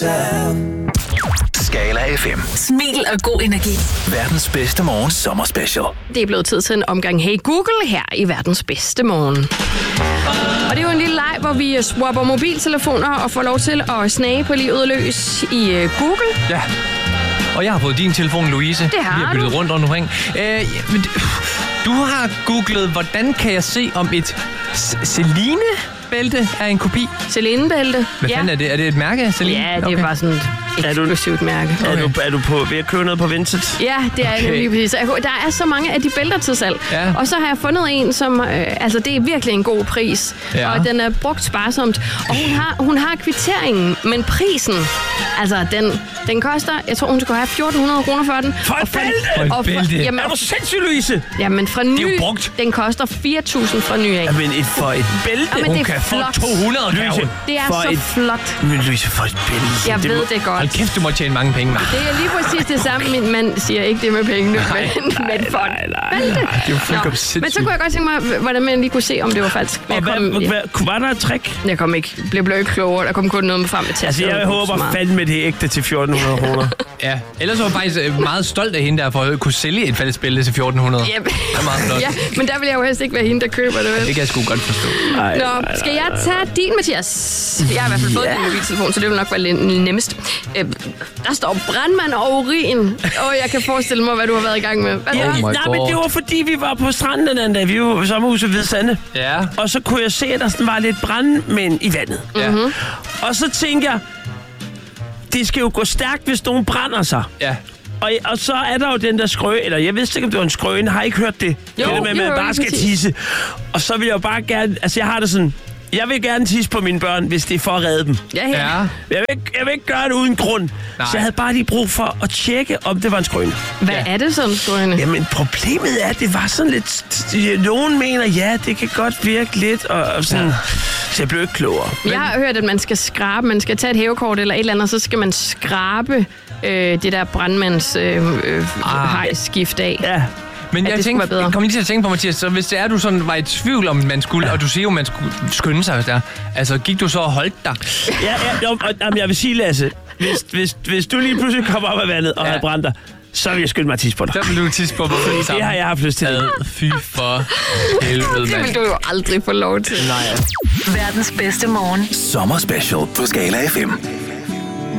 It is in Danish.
Skala FM. Smil og god energi. Verdens bedste morgen sommerspecial. Det er blevet tid til en omgang Hey Google her i verdens bedste morgen. Og det er jo en lille leg, hvor vi swapper mobiltelefoner og får lov til at snage på livet løs i Google. Ja. Og jeg har fået din telefon, Louise. Det har vi har byttet rundt omkring. Du har googlet, hvordan kan jeg se om et Celine-bælte er en kopi? Celine-bælte. Hvad fanden er det? Er det et mærke, Celine? Ja, det er bare sådan et eksklusivt mærke. Er du ved at købe noget på Vinted? Ja, det er okay. Lige præcis. Der er så mange af de bælter til salg. Ja. Og så har jeg fundet en, som... det er virkelig en god pris. Ja. Og den er brugt sparsomt. Og hun har kvitteringen, men prisen... Altså, den koster... Jeg tror, hun skal have 1.400 kroner for den. For et bælte? Jamen, er du sindssyg, Louise? Jamen, fra ny... Det er jo brugt. Den koster 4.000 fra ny af. Jamen, for et bælte? Jamen, hun kan flot. få 200, Louise. Det er så flot. Men Louise, for et bælte. Jeg ved det godt. Hold kæft, du må tjene mange penge. Det er lige præcis det samme. Min mand siger ikke det med pengene, men for det er jo fuldkommen sindssygt. Men så kunne jeg godt tænke mig, hvordan man lige kunne se, om det var falsk. Var der et trick? Jeg kom ikke. Blev ikke klogere. Der kom kun noget med frem med altså, jeg håber fandme det ægte til 1.400 kroner. Ja, ellers var jeg faktisk meget stolt af hende der, for at kunne sælge et falsk bælte til 1.400. Yep. Det er meget flot. Ja, men der vil jeg jo helst ikke være hende, der køber det. Det kan jeg sgu godt forstå. Nå, skal jeg tage din, Mathias? Jeg har i hvert fald fået din mobiltelefon, så det vil nok være nemmest. Der står brandmand og urin. Jeg kan forestille mig, hvad du har været i gang med. Nej, men det var fordi, vi var på stranden den anden dag. Vi var på sommerhuset Hvide Sande. Ja. Og så kunne jeg se, at der sådan var lidt brandmænd i vandet. Ja. Mm-hmm. Og så tænkte jeg, det skal jo gå stærkt, hvis nogen brænder sig. Ja. Og så er der jo den der skrø, eller jeg vidste ikke, om det var en skrøne. Har I ikke hørt det? Jo, det med, at man bare skal tisse. Og så vil jeg jo bare gerne, altså jeg har det sådan, jeg vil gerne tisse på mine børn, hvis det er for at redde dem. Ja. Jeg vil ikke gøre det uden grund. Nej. Så jeg havde bare lige brug for at tjekke, om det var en skrøne. Hvad er det sådan en skrøne? Jamen, problemet er, at det var sådan lidt... Nogen mener, ja, det kan godt virke lidt, og sådan... Ja. Så jeg blev ikke klogere. Jeg har hørt, at man skal skrabe, man skal tage et hævekort eller et eller andet, så skal man skrabe det der brandmands hejsskift af. Ja. Men jeg kom lige til at tænke på, Mathias, så hvis det er, du sådan var i tvivl om, man skulle, og du siger jo, man skulle skynde sig der, altså gik du så og holdt dig? Jamen, jeg vil sige, Lasse, hvis du lige pludselig kommer op af vandet og havde brændt dig, så vil jeg skynde mig at tisse på dig. Så vil du tisse på mig. Det har jeg haft lyst til. Fy for helvede, mand. Det vil du jo aldrig få lov til. Nej. Verdens bedste morgen. Sommerspecial på Skala FM.